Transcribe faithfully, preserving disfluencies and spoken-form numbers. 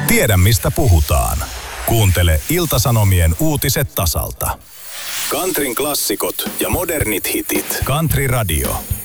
Tiedä mistä puhutaan. Kuuntele Ilta-Sanomien uutiset tasalta. Countryn klassikot ja modernit hitit. Country Radio.